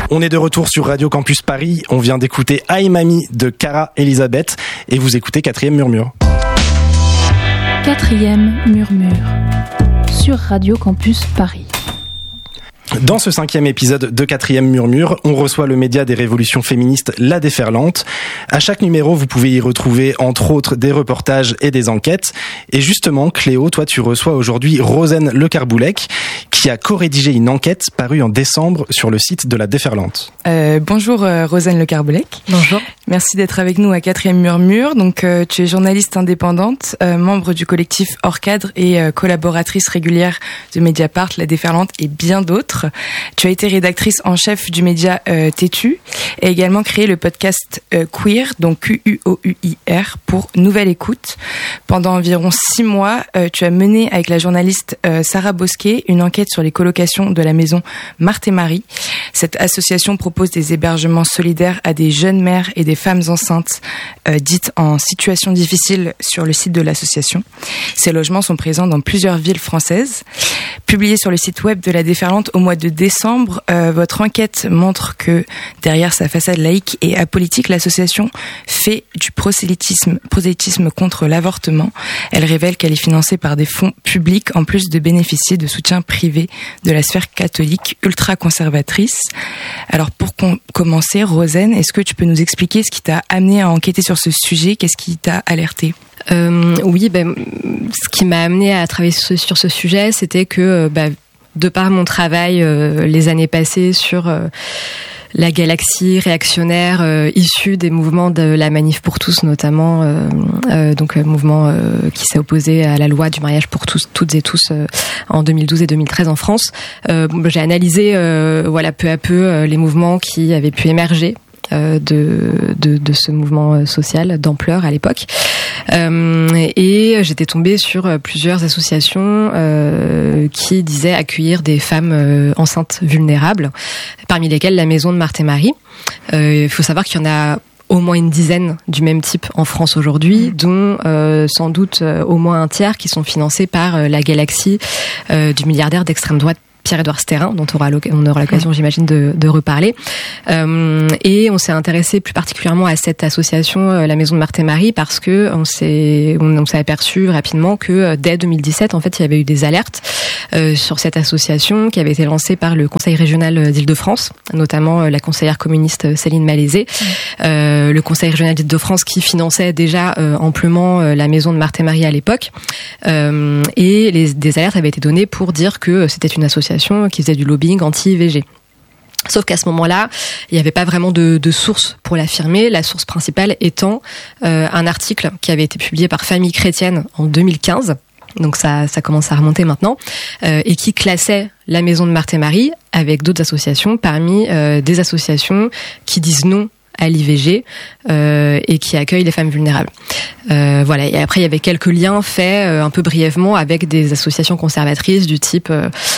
On est de retour sur Radio Campus Paris. On vient d'écouter Aïe Mamie de Cara Elisabeth et vous écoutez Quatrième Murmure. Quatrième Murmure sur Radio Campus Paris. Dans ce 5e épisode de Quatrième Murmure, on reçoit le média des révolutions féministes La Déferlante. À chaque numéro, vous pouvez y retrouver entre autres des reportages et des enquêtes. Et justement, Cléo, toi tu reçois aujourd'hui Rosen Le Carboulec, qui a co-rédigé une enquête parue en décembre sur le site de La Déferlante. Bonjour Rosen Le Carboulec. Bonjour. Merci d'être avec nous à Quatrième Murmure. Donc tu es journaliste indépendante, membre du collectif Hors Cadre et collaboratrice régulière de Mediapart, La Déferlante et bien d'autres. Tu as été rédactrice en chef du média Tétu et également créé le podcast Queer, donc QUOUIR, pour Nouvelle Écoute. Pendant environ 6 mois, tu as mené avec la journaliste Sarah Bosquet une enquête sur les colocations de la maison Marthe et Marie. Cette association propose des hébergements solidaires à des jeunes mères et des femmes enceintes dites en situation difficile sur le site de l'association. Ces logements sont présents dans plusieurs villes françaises. Publié sur le site web de La Déferlante au mois de décembre, votre enquête montre que derrière sa façade laïque et apolitique, l'association fait du prosélytisme contre l'avortement. Elle révèle qu'elle est financée par des fonds publics en plus de bénéficier de soutien privé de la sphère catholique ultra-conservatrice. Alors pour commencer, Rosen, est-ce que tu peux nous expliquer ce qui t'a amené à enquêter sur ce sujet? Qu'est-ce qui t'a alerté? Oui, ce qui m'a amené à travailler sur ce sujet, c'était que de par mon travail les années passées sur la galaxie réactionnaire issue des mouvements de la Manif pour tous, notamment, donc mouvement qui s'est opposé à la loi du mariage pour tous, toutes et tous, en 2012 et 2013 en France. J'ai analysé, peu à peu les mouvements qui avaient pu émerger de ce mouvement social d'ampleur à l'époque. Et j'étais tombée sur plusieurs associations qui disaient accueillir des femmes enceintes vulnérables, parmi lesquelles la maison de Marthe et Marie. Il faut savoir qu'il y en a au moins une dizaine du même type en France aujourd'hui, dont sans doute au moins un tiers qui sont financés par la galaxie du milliardaire d'extrême droite Pierre-Édouard Stérin, dont on aura l'occasion, j'imagine, de reparler. Et on s'est intéressé plus particulièrement à cette association, la Maison de Marthe et Marie, parce que on s'est aperçu rapidement que dès 2017, en fait, il y avait eu des alertes sur cette association qui avait été lancée par le Conseil régional d'Île-de-France, notamment la conseillère communiste Céline Malézé, le Conseil régional d'Île-de-France qui finançait déjà amplement la Maison de Marthe et Marie à l'époque. Et des alertes avaient été données pour dire que c'était une association qui faisait du lobbying anti-IVG. Sauf qu'à ce moment-là, il n'y avait pas vraiment de source pour l'affirmer. La source principale étant un article qui avait été publié par Famille Chrétienne en 2015. Donc ça commence à remonter maintenant, et qui classait la Maison de Marthe et Marie avec d'autres associations parmi des associations qui disent non à l'IVG et qui accueillent les femmes vulnérables. Et après il y avait quelques liens faits un peu brièvement avec des associations conservatrices du type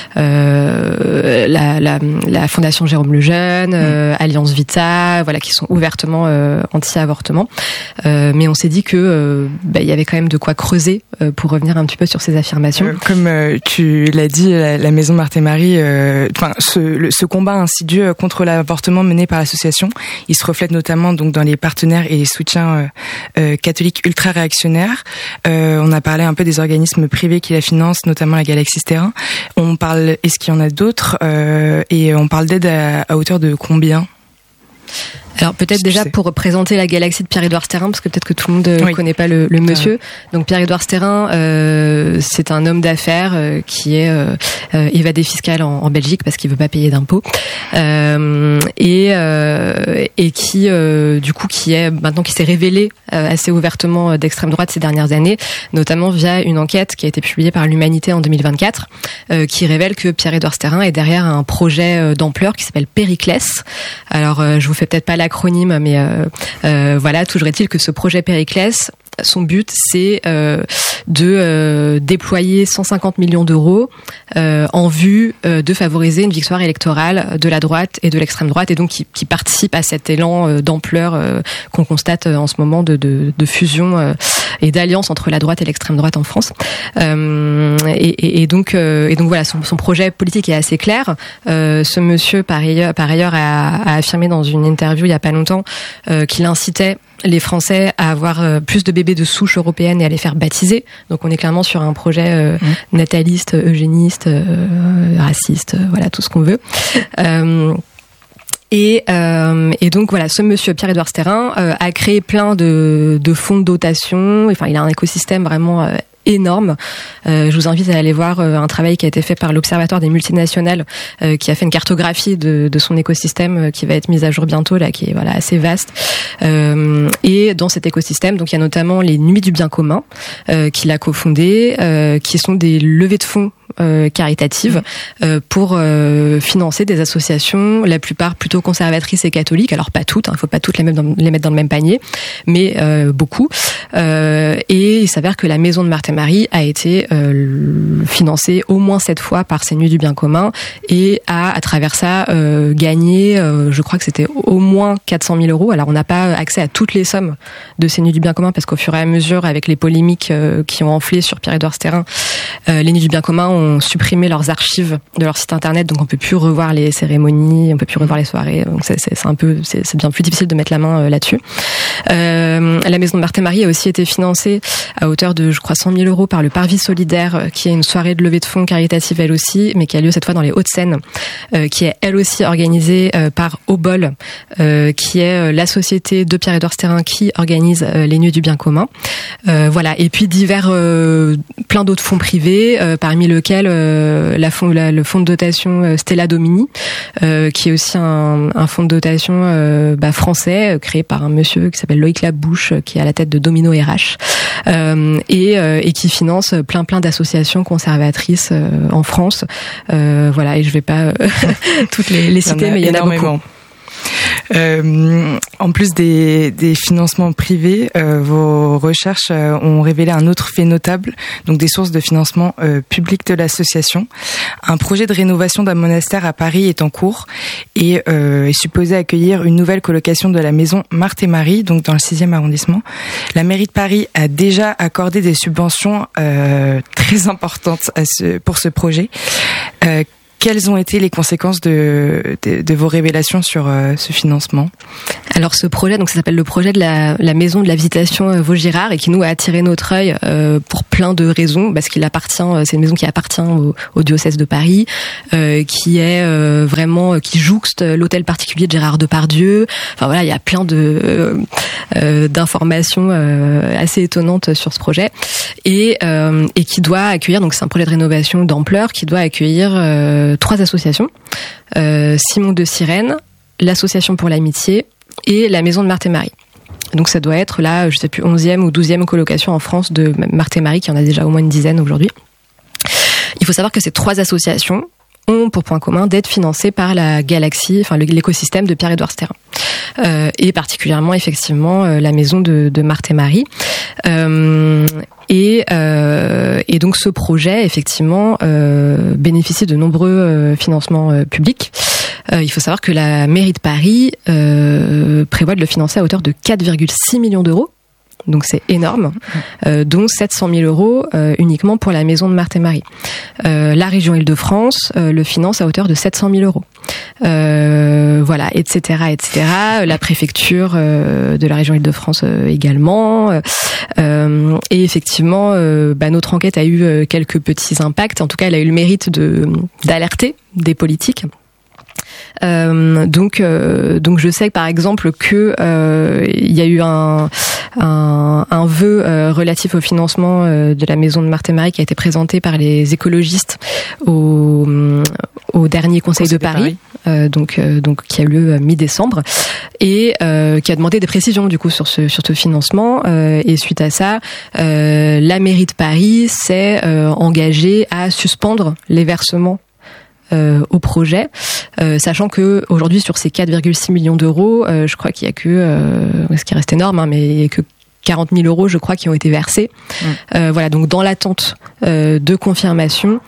la Fondation Jérôme Lejeune, Alliance Vita, qui sont ouvertement anti-avortement. Mais on s'est dit que il y avait quand même de quoi creuser pour revenir un petit peu sur ces affirmations. Comme tu l'as dit, la Maison Marthe et Marie, ce combat insidieux contre l'avortement mené par l'association, il se reflète notamment donc dans les partenaires et soutiens catholiques ultra-réactionnaires. On a parlé un peu des organismes privés qui la financent, notamment la Galaxie Terrain. Est-ce qu'il y en a d'autres et on parle d'aide à hauteur de combien ? Alors peut-être déjà pour présenter la galaxie de Pierre-Édouard Stérin, parce que peut-être que tout le monde ne connaît pas le monsieur. Donc Pierre-Édouard Stérin, c'est un homme d'affaires qui est évadé fiscal en Belgique parce qu'il veut pas payer d'impôts, et qui du coup qui s'est révélé assez ouvertement d'extrême droite ces dernières années, notamment via une enquête qui a été publiée par l'Humanité en 2024, qui révèle que Pierre-Édouard Stérin est derrière un projet d'ampleur qui s'appelle Périclès. Alors je vous fais peut-être pas l'acronyme, mais toujours est-il que ce projet Périclès son but, c'est de déployer 150 millions d'euros en vue de favoriser une victoire électorale de la droite et de l'extrême droite, et donc qui participe à cet élan d'ampleur qu'on constate en ce moment de fusion et d'alliance entre la droite et l'extrême droite en France. Et donc voilà, son projet politique est assez clair. Ce monsieur, par ailleurs, a affirmé dans une interview il y a pas longtemps qu'il incitait les Français à avoir plus de bébés de souche européenne et à les faire baptiser. Donc on est clairement sur un projet nataliste, eugéniste, raciste, voilà, tout ce qu'on veut. Et donc voilà, ce monsieur Pierre-Édouard Stérin a créé plein de fonds de dotation. Enfin, il a un écosystème vraiment énorme. Je vous invite à aller voir un travail qui a été fait par l'Observatoire des multinationales, qui a fait une cartographie de son écosystème qui va être mise à jour bientôt, là, qui est voilà assez vaste. Et dans cet écosystème, donc il y a notamment les Nuits du bien commun qu'il a cofondé, qui sont des levées de fonds caritatives pour financer des associations, la plupart plutôt conservatrices et catholiques. Alors pas toutes, il faut pas toutes les mettre dans le même panier, mais beaucoup. Et il s'avère que la Maison de Marthe et Marie a été financée au moins 7 fois par ces Nuits du bien commun et a à travers ça gagné, je crois que c'était au moins 400 000 euros. Alors on n'a pas accès à toutes les sommes de ces Nuits du bien commun parce qu'au fur et à mesure, avec les polémiques qui ont enflé sur Pierre-Édouard Stérin, les Nuits du bien commun ont supprimé leurs archives de leur site internet, donc on peut plus revoir les cérémonies, on peut plus revoir les soirées, donc c'est bien plus difficile de mettre la main là-dessus. La Maison de Marthe et Marie a aussi été financée à hauteur de, je crois, 100 000 euros par le Parvis Solidaire, qui est une soirée de levée de fonds caritative elle aussi, mais qui a lieu cette fois dans les Hauts-de-Seine, qui est elle aussi organisée par Obol, qui est la société de Pierre-Édouard Stérin qui organise les Nuits du bien commun. Voilà, et puis plein d'autres fonds privés, parmi lesquels le fonds de dotation Stella Domini, qui est aussi un fonds de dotation français créé par un monsieur qui s'appelle Loïc Labouche, qui est à la tête de Domino RH, et qui finance plein d'associations conservatrices en France. Voilà, et je vais pas toutes les citer, mais il y en a beaucoup. En plus des financements privés, vos recherches ont révélé un autre fait notable, donc des sources de financement public de l'association. Un projet de rénovation d'un monastère à Paris est en cours et est supposé accueillir une nouvelle colocation de la Maison Marthe et Marie, donc dans le 6e arrondissement. La mairie de Paris a déjà accordé des subventions très importantes pour ce projet. Quelles ont été les conséquences de vos révélations sur ce financement ? Alors ce projet, donc ça s'appelle le projet de la maison de la visitation Vaugirard, et qui nous a attiré notre œil pour plein de raisons, parce qu'il appartient, c'est une maison qui appartient au diocèse de Paris, qui est vraiment, qui jouxte l'hôtel particulier de Gérard Depardieu. Enfin voilà, il y a plein d'informations assez étonnantes sur ce projet, et qui doit accueillir, donc c'est un projet de rénovation d'ampleur qui doit accueillir 3 associations, Simon de Sirène, l'Association pour l'Amitié et la Maison de Marthe et Marie. Donc ça doit être là, je sais plus, 11e ou 12e colocation en France de Marthe et Marie, qui en a déjà au moins une dizaine aujourd'hui. Il faut savoir que ces 3 associations ont pour point commun d'être financées par la galaxie, enfin l'écosystème de Pierre-Édouard Stérin. Et particulièrement, effectivement, la Maison de Marthe et Marie. Et donc ce projet, effectivement, bénéficie de nombreux financements publics. Il faut savoir que la mairie de Paris prévoit de le financer à hauteur de 4,6 millions d'euros. Donc c'est énorme, dont 700 000 euros uniquement pour la Maison de Marthe et Marie. La région Île-de-France le finance à hauteur de 700 000 euros. Voilà, etc. La préfecture de la région Île-de-France également. Et effectivement, notre enquête a eu quelques petits impacts. En tout cas, elle a eu le mérite d'alerter des politiques. Donc je sais par exemple que il y a eu un vœu relatif au financement de la Maison de Marthe et Marie qui a été présenté par les écologistes au dernier Conseil de Paris. Donc qui a eu lieu mi-décembre, et qui a demandé des précisions du coup sur ce financement, et suite à ça, la mairie de Paris s'est engagée à suspendre les versements au projet, sachant que aujourd'hui sur ces 4,6 millions d'euros, je crois qu'il y a que ce qui reste énorme, mais il y a que 40 000 € je crois qui ont été versés. Voilà, donc dans l'attente de confirmation,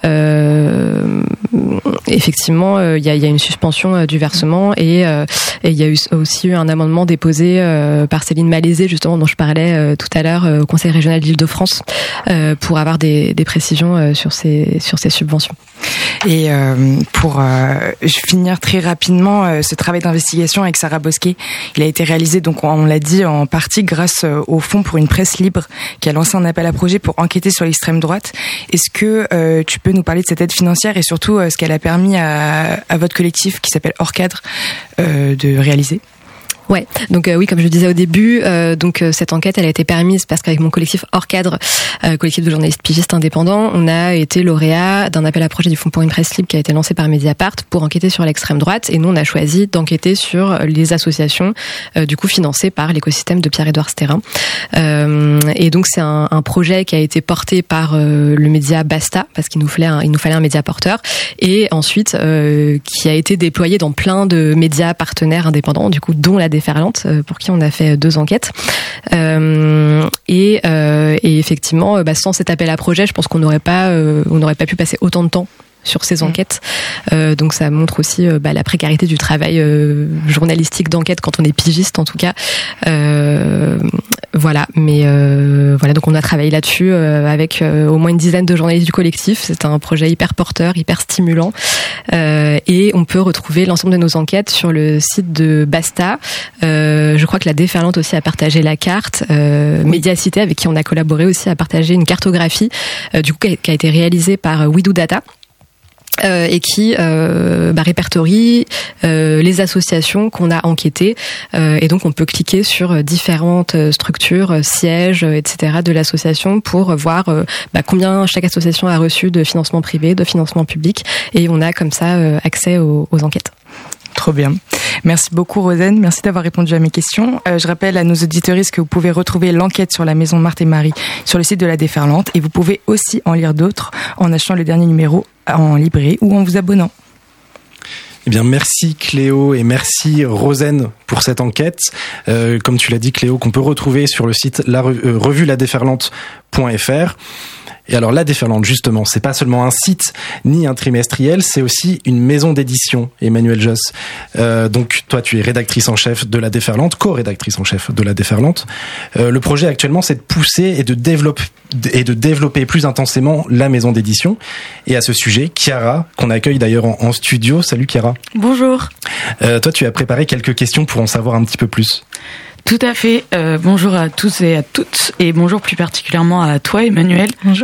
effectivement il y a une suspension du versement et il y a aussi eu un amendement déposé par Céline Malaisé justement dont je parlais tout à l'heure au Conseil régional d'Île-de-France pour avoir des précisions sur ces subventions. Et pour finir très rapidement ce travail d'investigation avec Sarah Bosquet, il a été réalisé, donc on l'a dit, en partie grâce au Fonds pour une presse libre qui a lancé un appel à projet pour enquêter sur l'extrême droite. Est-ce que tu peux nous parler de cette aide financière et surtout ce qu'elle a permis à votre collectif qui s'appelle Hors Cadre de réaliser ? Ouais, donc oui, comme je le disais au début, cette enquête, elle a été permise parce qu'avec mon collectif Hors Cadre, collectif de journalistes pigistes indépendants, on a été lauréat d'un appel à projet du Fonds pour une presse libre qui a été lancé par Mediapart pour enquêter sur l'extrême droite, et nous on a choisi d'enquêter sur les associations du coup financées par l'écosystème de Pierre-Édouard Stérin. Et donc c'est un projet qui a été porté par le média Basta parce qu'il nous fallait un média porteur, et ensuite qui a été déployé dans plein de médias partenaires indépendants, du coup dont la Déferlante, pour qui on a fait 2 enquêtes. Et effectivement, sans cet appel à projet, je pense qu'on n'aurait pas pu passer autant de temps sur ces enquêtes. Donc ça montre aussi la précarité du travail journalistique d'enquête quand on est pigiste en tout cas. Voilà, mais voilà, donc on a travaillé là-dessus avec au moins une dizaine de journalistes du collectif. C'est un projet hyper porteur, hyper stimulant, et on peut retrouver l'ensemble de nos enquêtes sur le site de Basta. Je crois que la Déferlante aussi a partagé la carte. Médiacité, avec qui on a collaboré aussi, a partagé une cartographie du coup qui a été réalisée par WeDo Data. Et qui répertorie les associations qu'on a enquêtées, et donc on peut cliquer sur différentes structures, sièges, etc. de l'association pour voir combien chaque association a reçu de financement privé, de financement public, et on a comme ça accès aux enquêtes. Trop bien. Merci beaucoup Rosen, merci d'avoir répondu à mes questions. Je rappelle à nos auditeuristes que vous pouvez retrouver l'enquête sur la maison Marthe et Marie sur le site de la Déferlante, et vous pouvez aussi en lire d'autres en achetant le dernier numéro en librairie ou en vous abonnant. Eh bien, merci Cléo et merci Rosen pour cette enquête. Comme tu l'as dit Cléo, qu'on peut retrouver sur le site revue ladéferlante.fr. Et alors La Déferlante, justement, c'est pas seulement un site ni un trimestriel, c'est aussi une maison d'édition, Emmanuelle Josse. Donc toi, tu es rédactrice en chef de La Déferlante, co-rédactrice en chef de La Déferlante. Le projet actuellement, c'est de pousser et de développer plus intensément la maison d'édition. Et à ce sujet, Chiara, qu'on accueille d'ailleurs en studio. Salut Chiara. Bonjour. Toi, tu as préparé quelques questions pour en savoir un petit peu plus. Tout à fait. Bonjour à tous et à toutes, et bonjour plus particulièrement à toi, Emmanuelle. Bonjour.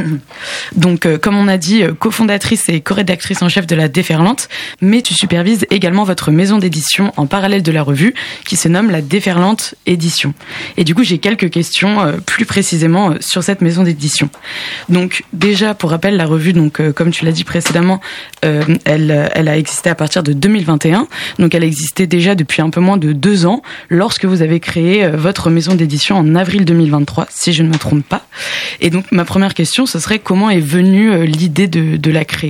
Donc, comme on a dit, cofondatrice et co-rédactrice en chef de La Déferlante, mais tu supervises également votre maison d'édition en parallèle de la revue, qui se nomme La Déferlante Édition. Et du coup, j'ai quelques questions plus précisément sur cette maison d'édition. Donc, déjà, pour rappel, la revue, donc comme tu l'as dit précédemment, elle a existé à partir de 2021. Donc, elle existait déjà depuis un peu moins de 2 ans, lorsque vous avez créé votre maison d'édition en avril 2023, si je ne me trompe pas. Et donc, ma première question, ce serait comment est venue l'idée de la créer ?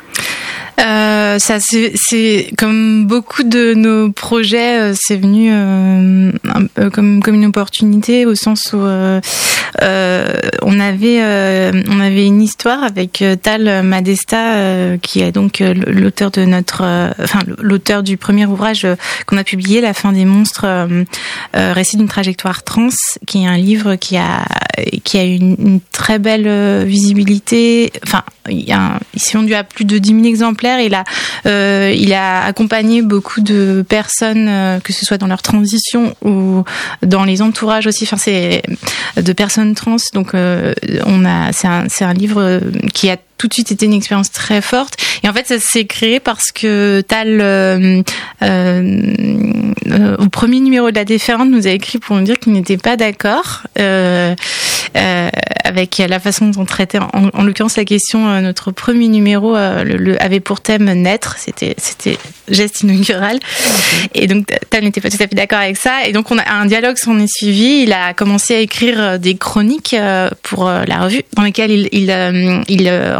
Ça c'est comme beaucoup de nos projets, c'est venu comme une opportunité, au sens où on avait une histoire avec Tal Madesta, qui est donc l'auteur de l'auteur du premier ouvrage qu'on a publié, La fin des monstres, récit d'une trajectoire trans, qui est un livre qui a une très belle visibilité. Enfin, il s'est vendu à plus de 10 000 exemplaires. Il a accompagné beaucoup de personnes, que ce soit dans leur transition ou dans les entourages aussi. Enfin, c'est de personnes trans. Donc, c'est un livre qui a tout de suite été une expérience très forte. Et en fait, ça s'est créé parce que Tal, au premier numéro de La Déferlante, nous a écrit pour nous dire qu'il n'était pas d'accord avec la façon dont on traitait, en l'occurrence, la question. Notre premier numéro avait pour thème naître, c'était geste inaugural. Et donc, Tal n'était pas tout à fait d'accord avec ça. Et donc, un dialogue s'en est suivi. Il a commencé à écrire des chroniques pour la revue, dans lesquelles il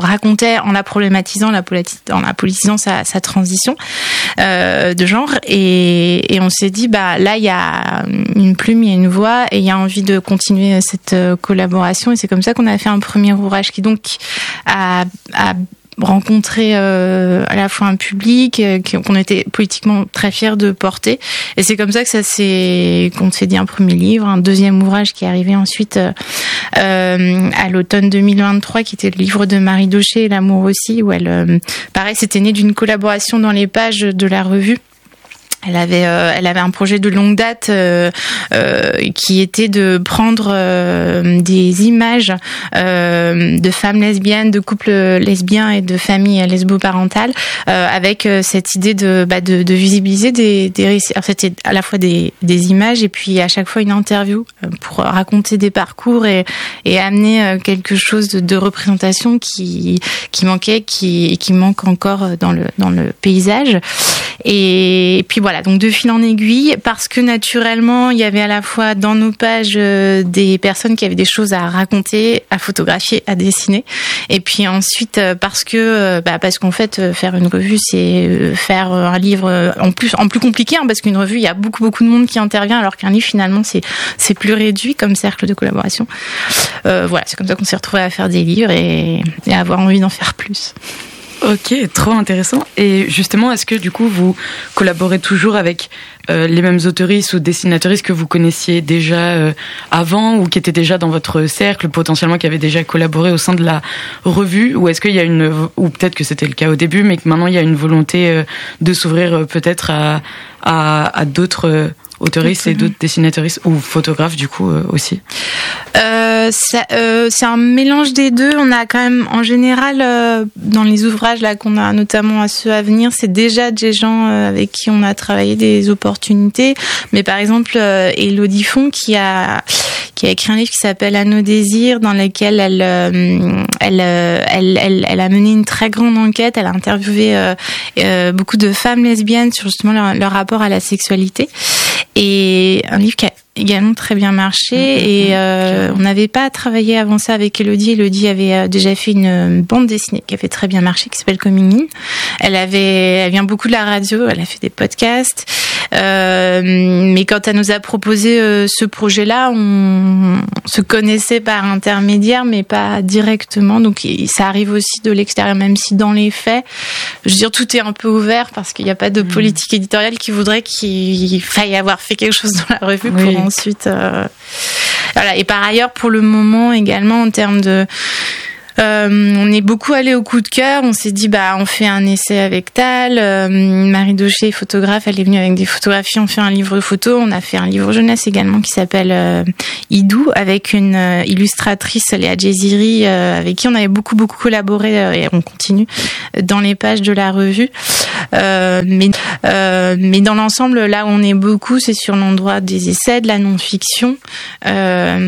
racontait en la problématisant, en la politisant sa transition de genre. Et on s'est dit, là, il y a une plume, il y a une voix, et il y a envie de continuer cette collaboration. Et c'est comme ça qu'on a fait un premier ouvrage qui donc a rencontrer à la fois un public qu'on était politiquement très fiers de porter, et c'est comme ça que qu'on s'est dit un premier livre, un deuxième ouvrage qui est arrivé ensuite à l'automne 2023, qui était le livre de Marie Daucher, L'amour aussi, où pareil, c'était né d'une collaboration dans les pages de la revue. Elle avait un projet de longue date qui était de prendre des images de femmes lesbiennes, de couples lesbiens et de familles lesbo-parentales, avec cette idée de visibiliser des récits. Alors c'était à la fois des images et puis à chaque fois une interview pour raconter des parcours et amener quelque chose de représentation qui manquait, qui manque encore dans le paysage. Et puis voilà, donc de fil en aiguille, parce que naturellement, il y avait à la fois dans nos pages des personnes qui avaient des choses à raconter, à photographier, à dessiner. Et puis ensuite, parce qu'en fait, faire une revue, c'est faire un livre en plus compliqué, parce qu'une revue, il y a beaucoup de monde qui intervient, alors qu'un livre, finalement, c'est plus réduit comme cercle de collaboration. Voilà, c'est comme ça qu'on s'est retrouvés à faire des livres et à avoir envie d'en faire plus. Ok, trop intéressant. Et justement, est-ce que du coup vous collaborez toujours avec les mêmes auteuristes ou dessinateuristes que vous connaissiez déjà avant, ou qui étaient déjà dans votre cercle, potentiellement qui avaient déjà collaboré au sein de la revue, ou est-ce qu'il y a ou peut-être que c'était le cas au début, mais que maintenant il y a une volonté de s'ouvrir peut-être à d'autres auteuristes et d'autres dessinateuristes ou photographes du coup aussi? C'est un mélange des deux. On a quand même, en général, dans les ouvrages là qu'on a, notamment à ceux à venir, c'est déjà des gens avec qui on a travaillé des opportunités. Mais par exemple, Élodie Font qui a écrit un livre qui s'appelle À nos désirs, dans lequel elle a mené une très grande enquête. Elle a interviewé beaucoup de femmes lesbiennes sur justement leur rapport à la sexualité. Et un livre qui a également très bien marché, et on n'avait pas travaillé avant ça avec Élodie. Élodie avait déjà fait une bande dessinée qui avait très bien marché, qui s'appelle Coming In. Elle vient beaucoup de la radio, elle a fait des podcasts, mais quand elle nous a proposé ce projet-là, on se connaissait par intermédiaire, mais pas directement, donc ça arrive aussi de l'extérieur, même si dans les faits, je veux dire, tout est un peu ouvert, parce qu'il n'y a pas de politique éditoriale qui voudrait qu'il faille avoir fait quelque chose dans la revue pour ensuite voilà. Et par ailleurs, pour le moment également, en termes de on est beaucoup allé au coup de cœur. On s'est dit, on fait un essai avec Tal. Marie Daucher, photographe, elle est venue avec des photographies. On fait un livre photo. On a fait un livre jeunesse également qui s'appelle Idou, avec une illustratrice, Léa Djeziri, avec qui on avait beaucoup collaboré, et on continue dans les pages de la revue. Mais dans l'ensemble, là où on est beaucoup, c'est sur l'endroit des essais, de la non-fiction.